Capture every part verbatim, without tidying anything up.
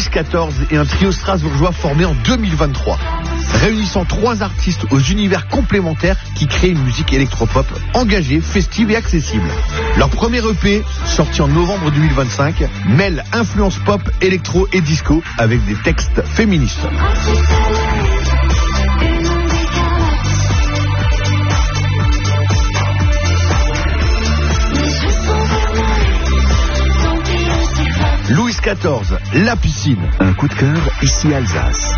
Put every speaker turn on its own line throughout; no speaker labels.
quatorze et un trio strasbourgeois formé en deux mille vingt-trois. Réunissant trois artistes aux univers complémentaires qui créent une musique électropop engagée, festive et accessible. Leur premier E P, sorti en novembre deux mille vingt-cinq, mêle influence pop, électro et disco avec des textes féministes. Louis quatorze, La Piscine.
Un coup de cœur, ici Alsace.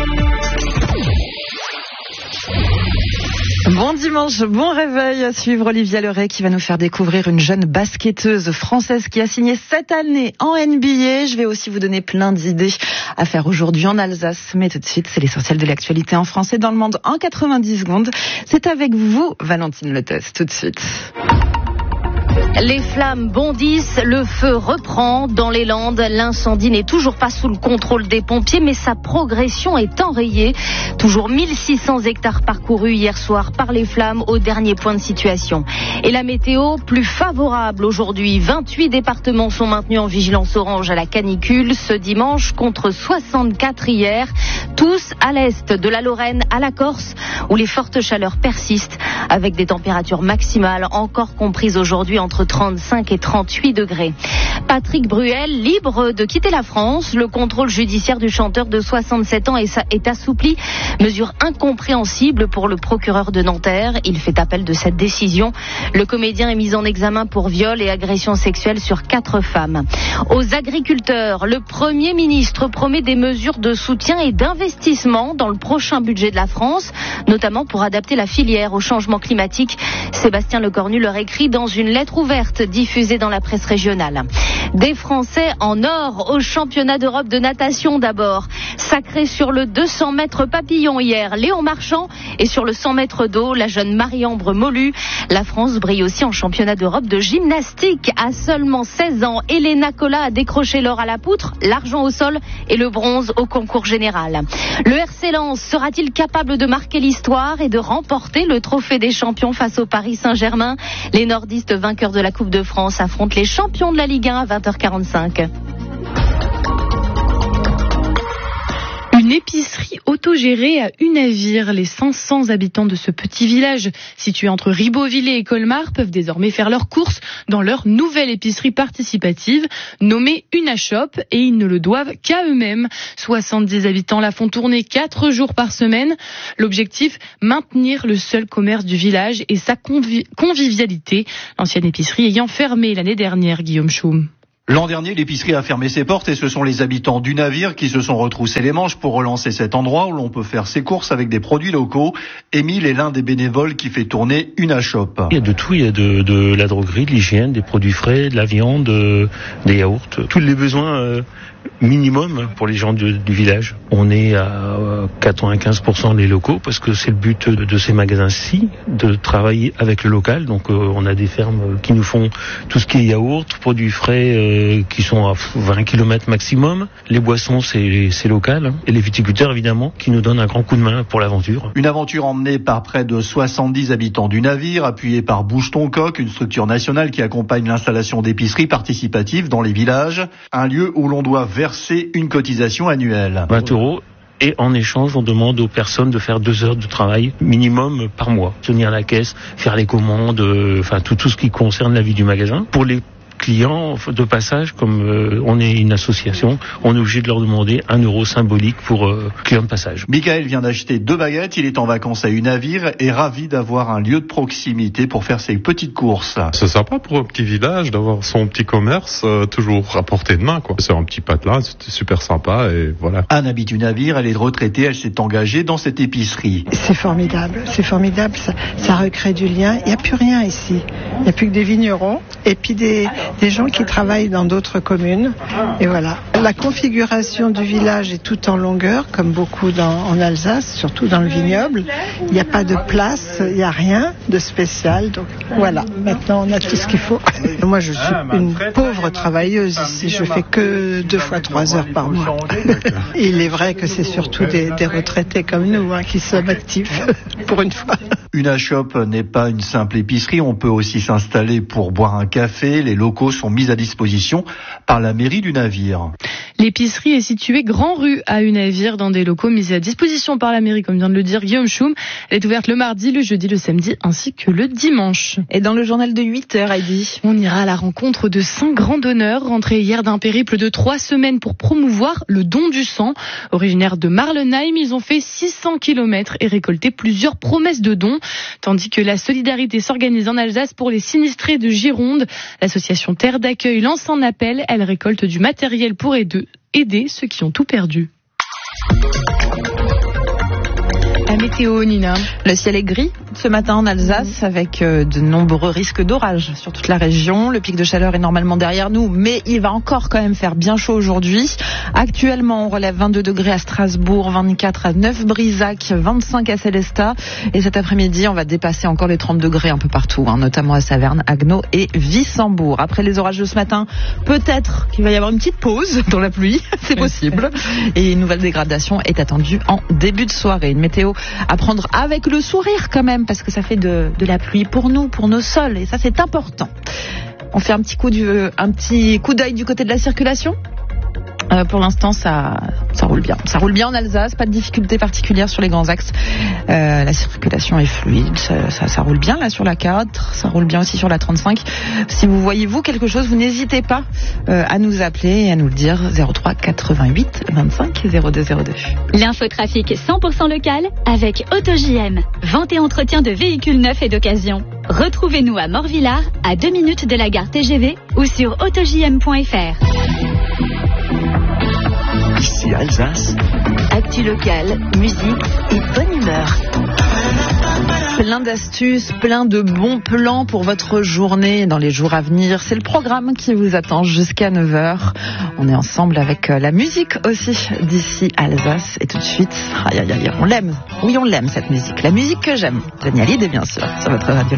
Bon dimanche, bon réveil à suivre Olivia Leray qui va nous faire découvrir une jeune basketteuse française qui a signé cette année en N B A. Je vais aussi vous donner plein d'idées à faire aujourd'hui en Alsace. Mais tout de suite, c'est l'essentiel de l'actualité en France et dans le monde en quatre-vingt-dix secondes. C'est avec vous, Valentine Letos, tout de suite.
Les flammes bondissent, le feu reprend dans les Landes. L'incendie n'est toujours pas sous le contrôle des pompiers, mais sa progression est enrayée. Toujours mille six cents hectares parcourus hier soir par les flammes au dernier point de situation. Et la météo, plus favorable aujourd'hui. vingt-huit départements sont maintenus en vigilance orange à la canicule ce dimanche contre soixante-quatre hier. Tous à l'est, de la Lorraine à la Corse, où les fortes chaleurs persistent avec des températures maximales encore comprises aujourd'hui entre trente-cinq et trente-huit degrés. Patrick Bruel, libre de quitter la France. Le contrôle judiciaire du chanteur de soixante-sept ans est assoupli. Mesure incompréhensible pour le procureur de Nanterre. Il fait appel de cette décision. Le comédien est mis en examen pour viol et agression sexuelle sur quatre femmes. Aux agriculteurs, le Premier ministre promet des mesures de soutien et d'investissement dans le prochain budget de la France, notamment pour adapter la filière au changement climatique. Sébastien Lecornu leur écrit dans une lettre ouverte diffusée dans la presse régionale. Des Français en or au championnat d'Europe de natation d'abord. Sacré sur le deux cents mètres papillon hier, Léon Marchand, et sur le cent mètres d'eau, la jeune Marie-Ambre Molu. La France brille aussi en championnat d'Europe de gymnastique. À seulement seize ans, Elena Cola a décroché l'or à la poutre, l'argent au sol et le bronze au concours général. Le R C Lens sera-t-il capable de marquer l'histoire et de remporter le trophée des champions face au Paris Saint-Germain? Les nordistes vainqueurs de la Coupe de France affrontent les champions de la Ligue un à vingt heures quarante-cinq.
Une épicerie autogérée à Unavir. Les cinq cents habitants de ce petit village situé entre Ribeauvillé et Colmar peuvent désormais faire leurs courses dans leur nouvelle épicerie participative nommée Unashop, et ils ne le doivent qu'à eux-mêmes. soixante-dix habitants la font tourner quatre jours par semaine. L'objectif, maintenir le seul commerce du village et sa convi- convivialité. L'ancienne épicerie ayant fermé l'année dernière, Guillaume Choum.
L'an dernier, l'épicerie a fermé ses portes et ce sont les habitants d'Unavir qui se sont retroussés les manches pour relancer cet endroit où l'on peut faire ses courses avec des produits locaux. Émile est l'un des bénévoles qui fait tourner Unashop.
Il y a de tout, il y a de, de la droguerie, de l'hygiène, des produits frais, de la viande, euh, des yaourts, tous les besoins euh, minimum pour les gens de, du village. On est à quatre-vingt-quinze pour cent des locaux parce que c'est le but de, de ces magasins-ci, de travailler avec le local. Donc euh, on a des fermes qui nous font tout ce qui est yaourt, produits frais euh, qui sont à vingt kilomètres maximum. Les boissons, c'est, c'est local. Hein. Et les viticulteurs, évidemment, qui nous donnent un grand coup de main pour l'aventure.
Une aventure emmenée par près de soixante-dix habitants du Navire, appuyée par Bouge ton coq, une structure nationale qui accompagne l'installation d'épiceries participatives dans les villages. Un lieu où l'on doit verser une cotisation annuelle.
vingt euros. Et en échange, on demande aux personnes de faire deux heures de travail minimum par mois. Tenir la caisse, faire les commandes, euh, enfin tout, tout ce qui concerne la vie du magasin. Pour les clients de passage, comme euh, on est une association, on est obligé de leur demander un euro symbolique pour euh, clients de passage.
Michael vient d'acheter deux baguettes, il est en vacances à Unavir et ravi d'avoir un lieu de proximité pour faire ses petites courses.
C'est sympa pour un petit village d'avoir son petit commerce euh, toujours à portée de main, quoi. C'est un petit patelin, c'était super sympa et voilà.
Anne habite Unavir, elle est retraitée, elle s'est engagée dans cette épicerie.
C'est formidable, c'est formidable, ça, ça recrée du lien. Il n'y a plus rien ici, il n'y a plus que des vignerons et puis des des gens qui travaillent dans d'autres communes. Et voilà. La configuration du village est tout en longueur, comme beaucoup dans, en Alsace, surtout dans le vignoble. Il n'y a pas de place, il n'y a rien de spécial. Donc voilà, maintenant on a tout ce qu'il faut. Moi je suis une pauvre travailleuse ici, je fais que deux fois trois heures par mois. Il est vrai que c'est surtout des, des retraités comme nous hein, qui sommes actifs, pour une fois.
Unashop n'est pas une simple épicerie, on peut aussi s'installer pour boire un café. Les locaux sont mis à disposition par la mairie du Navire.
L'épicerie est située Grand Rue à Unavir dans des locaux mis à disposition par la mairie, comme vient de le dire Guillaume Choum. Elle est ouverte le mardi, le jeudi, le samedi ainsi que le dimanche.
Et dans le journal de huit heures, Heidi,
on ira à la rencontre de cinq grands donneurs rentrés hier d'un périple de trois semaines pour promouvoir le don du sang. Originaires de Marlenheim, ils ont fait six cents kilomètres et récolté plusieurs promesses de dons, tandis que la solidarité s'organise en Alsace pour les sinistrés de Gironde. L'association Terre d'accueil lance un appel. Elle récolte du matériel pour aider aider ceux qui ont tout perdu. La météo, Nina.
Le ciel est gris ce matin en Alsace avec euh, de nombreux risques d'orage sur toute la région. Le pic de chaleur est normalement derrière nous, mais il va encore quand même faire bien chaud aujourd'hui. Actuellement, on relève vingt-deux degrés à Strasbourg, vingt-quatre à Neuf-Brisac, vingt-cinq à Célestat. Et cet après-midi, on va dépasser encore les trente degrés un peu partout, hein, notamment à Saverne, Haguenau et Wissembourg. Après les orages de ce matin, peut-être qu'il va y avoir une petite pause dans la pluie, c'est possible. Et une nouvelle dégradation est attendue en début de soirée. Une météo à prendre avec le sourire quand même, parce que ça fait de, de la pluie pour nous, pour nos sols, et ça c'est important. On fait un petit coup du, un petit coup d'œil du côté de la circulation. Euh, pour l'instant, ça, ça roule bien. Ça roule bien en Alsace, pas de difficultés particulières sur les grands axes. Euh, la circulation est fluide, ça, ça, ça roule bien là sur la quatre, ça roule bien aussi sur la trente-cinq. Si vous voyez vous quelque chose, vous n'hésitez pas euh, à nous appeler et à nous le dire. zéro trois quatre-vingt-huit vingt-cinq zéro deux zéro deux.
L'infotrafic cent pour cent local avec AutoJ M. Vente et entretien de véhicules neufs et d'occasion. Retrouvez-nous à Morvillard, à deux minutes de la gare T G V ou sur auto j m point f r.
Ici Alsace.
Actu locale, musique et bonne humeur. Plein d'astuces, plein de bons plans pour votre journée dans les jours à venir. C'est le programme qui vous attend jusqu'à neuf heures. On est ensemble avec la musique aussi d'ici Alsace. Et tout de suite, aïe aïe aïe, on l'aime. Oui, on l'aime cette musique. La musique que j'aime. Johnny Hallyday, bien sûr, sur votre radio.